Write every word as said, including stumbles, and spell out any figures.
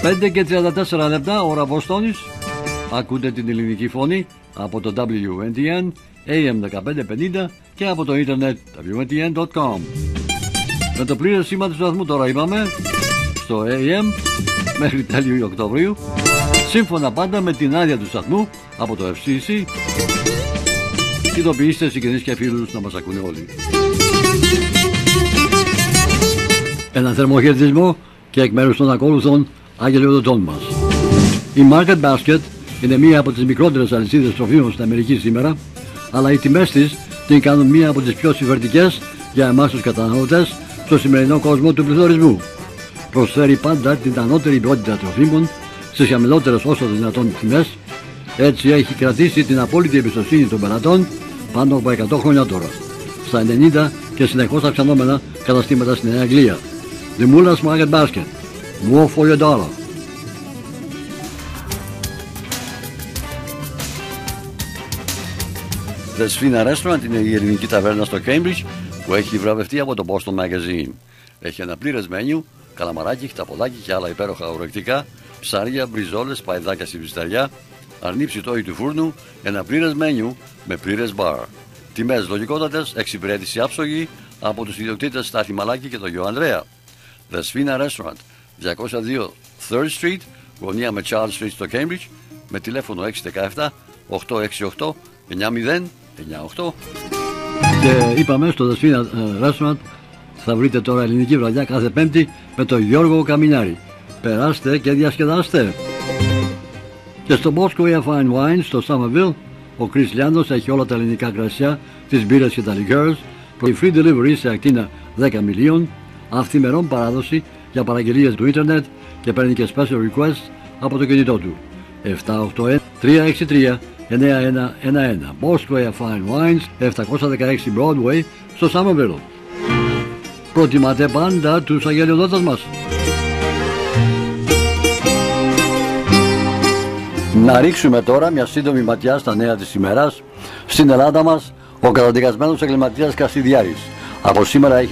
πέντε και τριάντα τέσσερα λεπτά, ώρα Βοστόνης. Ακούτε την ελληνική φωνή από το ντάμπλιου εν τι εν έι εμ δεκαπέντε πενήντα και από το ίντερνετ ντάμπλιου εν τι εν τελεία κομ. Με το πλήρες σήμα του σταθμού τώρα είπαμε στο έι εμ μέχρι τέλη Οκτωβρίου, σύμφωνα πάντα με την άδεια του σταθμού από το εφ σι σι. Ειδοποιήστε συγγενείς και φίλους να μας ακούνε όλοι. Ένα θερμό χαιρετισμό και εκ μέρους των ακόλουθων αγγελιοδοτών μας. Η Market Basket είναι μία από τις μικρότερες αλυσίδες τροφίμων στην Αμερική σήμερα, αλλά οι τιμές της την κάνουν μία από τις πιο συμφερτικές για εμάς τους καταναλωτές στο σημερινό κόσμο του πληθωρισμού. Προσφέρει πάντα την ανώτερη ποιότητα τροφίμων στις χαμηλότερες όσο δυνατόν τιμές. Έτσι έχει κρατήσει την απόλυτη εμπιστοσύνη των πελατών πάνω από εκατό χρόνια τώρα, στα ενενήντα και συνεχώς αυξανόμενα καταστήματα στην Νέα Αγγλία. The Mullers Market Basket. More for your dollar. The Sfina Restaurant είναι η ελληνική ταβέρνα στο Cambridge που έχει βραβευτεί από το Boston Magazine. Έχει ένα πλήρες μενιού, καλαμαράκι, χταποδάκι και άλλα υπέροχα ορεκτικά, ψάρια, μπριζόλες, παϊδάκια στη βισταριά, αρνί ψητόι του φούρνου, ένα πλήρες μενιού με πλήρες μπαρ. Τιμές λογικότατες, εξυπηρέτηση άψογη από τους ιδιοκτήτες Στάθη Μαλάκη και τον Γιο Ανδρέα. The Sfina Restaurant, διακόσια δύο Third Street, γωνία με Charles Street στο Cambridge, με τηλέφωνο έξι ένα επτά οκτώ έξι οκτώ εννιά μηδέν εννιά οκτώ. Και είπαμε στο The Sfina Restaurant θα βρείτε τώρα ελληνική βραδιά κάθε Πέμπτη με τον Γιώργο Καμινάρη. Περάστε και διασκεδάστε. Και στο Bosco Fine Wine στο Somerville, ο Chris Λιάνδος έχει όλα τα ελληνικά κρασιά, τις μπύρες και τα liqueurs, προ free delivery σε ακτίνα δέκα μιλίων, αυθημερών παράδοση για παραγγελίες του ίντερνετ και παίρνει και special requests από το κινητό του. επτά οκτώ ένα τρία έξι τρία εννιά ένα ένα ένα Bosco Fine Wines, επτακόσια δεκαέξι Broadway στο Somerville. Προτιμάτε πάντα τους αγγελιοδότες μας. Να ρίξουμε τώρα μια σύντομη ματιά στα νέα της ημέρας. Στην Ελλάδα μας, ο καταδικασμένος εγκληματίας Κασιδιάρης από σήμερα έχει